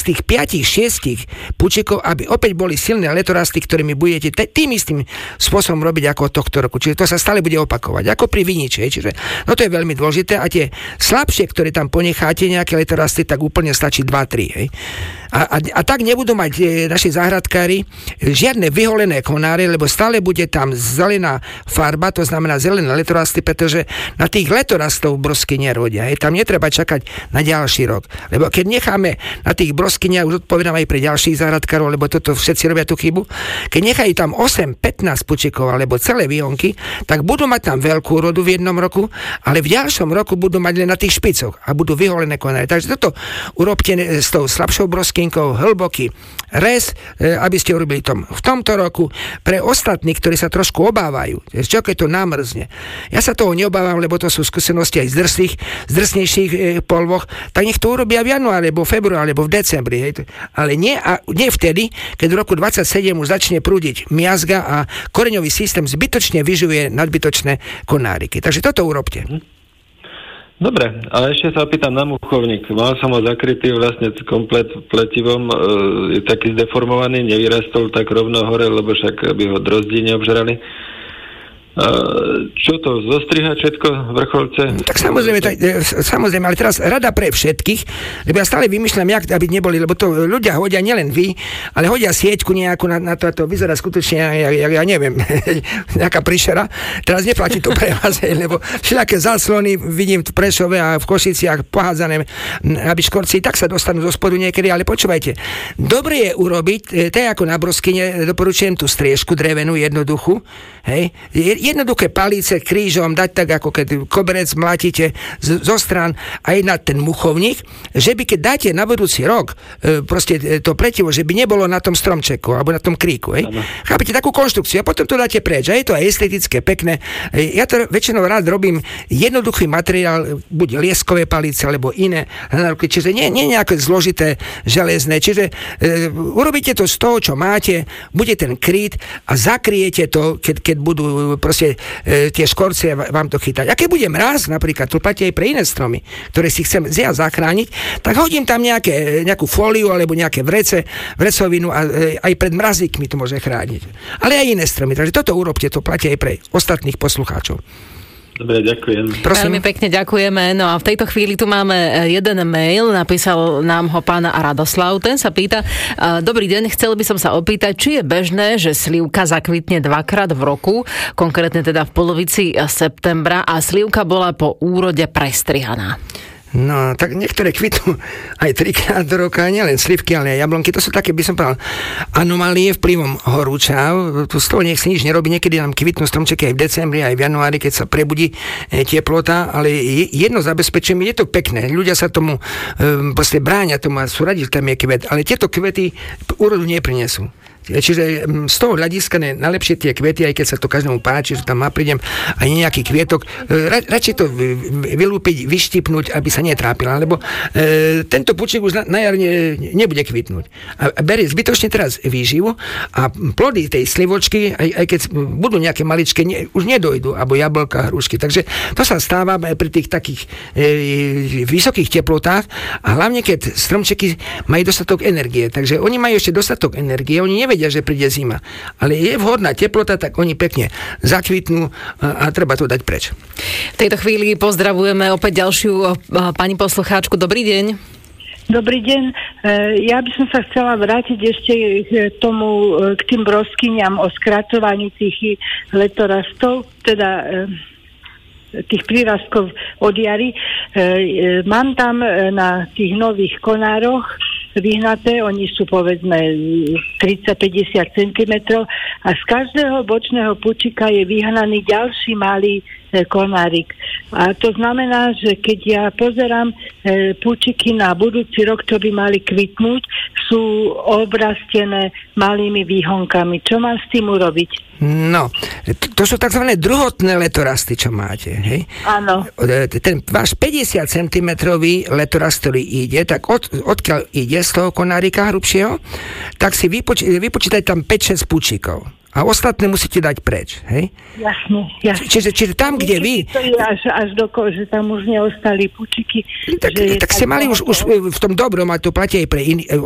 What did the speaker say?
tých 5-6 pučikov, aby opäť boli silné letorasty, ktorými budete tým istým spôsobom robiť ako tohto roku. Čiže to sa stále bude opakovať, ako pri viniči. Čiže no to je veľmi dôležité a tie slabšie, ktoré tam ponecháte, nejaké letorasty, tak úplne stačí 2-3. Hej. A tak nebudú mať naši záhradkári žiadne vyholené konáre, lebo stále bude tam zelená farba, to znamená zelené letorasty, pretože na tých letorastov brosky nerodia. Tam netreba čakať na ďalší rok. Lebo keď necháme na tých broskyniach, už odpovedám aj pre ďalších záhradkárov, lebo toto všetci robia tú chybu, keď nechajú tam 8-15 pučikov alebo celé výhonky, tak budú mať tam veľkú rodu v jednom roku, ale v ďalšom roku budú mať len na tých špicoch a budú vyholené konáre. Takže toto urobte s tou slabšou broskinkou hlboký rez, aby ste urobili v tomto roku. Pre ostatných, ktorí sa trošku obávajú, čo keď to namrzne. Ja sa toho neobávam, lebo to sú skúsenosti aj z drsnejších polvoch, tak nech to urobia v januári, alebo v februári, alebo v decembri. Ale nie vtedy, keď v roku 27 už začne prúdiť miazga a koreňový systém zbytočne vyžuje nadbytočné konáriky. Takže toto urobte. Dobre, ale ešte sa opýtam na muchovník. Mal som ho zakrytý vlastne komplet pletivom, je taký zdeformovaný, nevyrastol tak rovno hore, lebo však aby ho drozdí neobžrali. Čo to, zostrihať všetko vrcholce? Tak samozrejme, ale teraz rada pre všetkých, lebo ja stále vymýšľam, jak aby neboli, lebo to ľudia hodia, nielen vy, ale hodia sieťku nejakú na to vyzerá skutočne, ja neviem, nejaká príšera. Teraz neplatí to pre vás, lebo všelijaké záclony vidím v Prešove a v Košiciach pohádzané, aby škorci tak sa dostanú zo spodu niekedy, ale počúvajte, dobre je urobiť, to je ako na broskyne, doporučujem tú striežku drevenú, jednoduchú, hej, jednoduché palice krížom dať tak, ako keď koberec mlátíte zo strán aj na ten muchovník, že by keď dáte na budúci rok proste to pletivo, že by nebolo na tom stromčeku alebo na tom kríku. Chápete, takú konštrukciu a potom to dáte preč. A je to aj estetické, pekné. Ja to väčšinou rád robím jednoduchý materiál, buď lieskové palice alebo iné. Čiže nie nejaké zložité železné. Čiže urobíte to z toho, čo máte, bude ten kryt a zakriete to, keď budú proste tie škorcie vám to chytať. A keď bude mráz, napríklad, to platí aj pre iné stromy, ktoré si chcem zachrániť, tak hodím tam nejakú fóliu alebo nejaké vrecovinu a aj pred mrazíkmi to môže chrániť. Ale aj iné stromy. Takže toto urobte, to platí aj pre ostatných poslucháčov. Dobre, ďakujem. Prosím. Veľmi pekne ďakujeme. No a v tejto chvíli tu máme jeden mail, napísal nám ho pán Radoslav. Ten sa pýta, dobrý deň, chcel by som sa opýtať, či je bežné, že slivka zakvitne dvakrát v roku, konkrétne teda v polovici septembra a slivka bola po úrode prestrihaná. No, tak niektoré kvitnú aj 3-krát do roka, nielen slivky, ale aj jablonky. To sú také, by som povedal, anomálie vplyvom horúča. Tu z toho nech si nič nerobí. Niekedy nám kvitnú stromčeky aj v decembri, aj v januári, keď sa prebudí teplota, ale jedno zabezpečenie, je to pekné. Ľudia sa tomu proste bráňa tomu a sú radi, že tam je kvet. Ale tieto kvety úrodu neprinesú. Čiže z toho hľadiska najlepšie tie kvety, aj keď sa to každému páči, že tam prídem aj nejaký kvietok, radšej to vylúpiť, vyštipnúť, aby sa netrápila, lebo tento pučík už na jar nebude kvitnúť. A berie zbytočne teraz výživu a plody tej slivočky, aj keď budú nejaké maličké, už nedojdu, alebo jablka, hrušky. Takže to sa stáva pri tých takých vysokých teplotách a hlavne keď stromčeky majú dostatok energie. Takže oni majú ešte dostatok energie, oni nevedia, že príde zima. Ale je vhodná teplota, tak oni pekne zakvitnú a treba to dať preč. V tejto chvíli pozdravujeme opäť ďalšiu pani poslucháčku. Dobrý deň. Dobrý deň. Ja by som sa chcela vrátiť ešte k tým broskyniam o skracovaní tých letorastov, teda tých prírastkov od jary. Mám tam na tých nových konároch vyhnaté, oni sú povedzme 30-50 cm a z každého bočného pučika je vyhnaný ďalší malý konárik. A to znamená, že keď ja pozerám pučiky na budúci rok, to by mali kvitnúť, sú obrastené malými výhonkami. Čo mám s tým urobiť? No, to sú tzv. Druhotné letorasty, čo máte, hej? Áno. Ten váš 50 cm letorast, ktorý ide, tak odkiaľ ide z toho konárika hrubšieho, tak si vypočítaj tam 5-6 pučíkov. A ostatné musíte dať preč, hej? Jasne. Čiže tam, kde vy... To je až do že tam už neostali pučiky. Tak ste mali už v tom dobrom, a to platí aj pre